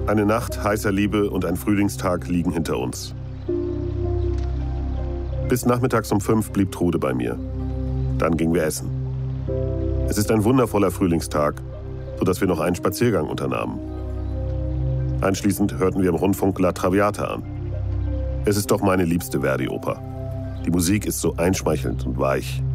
Eine Nacht heißer Liebe und ein Frühlingstag liegen hinter uns. Bis nachmittags um 5 blieb Trude bei mir. Dann gingen wir essen. Es ist ein wundervoller Frühlingstag, sodass wir noch einen Spaziergang unternahmen. Anschließend hörten wir im Rundfunk La Traviata an. Es ist doch meine liebste Verdi-Oper. Die Musik ist so einschmeichelnd und weich.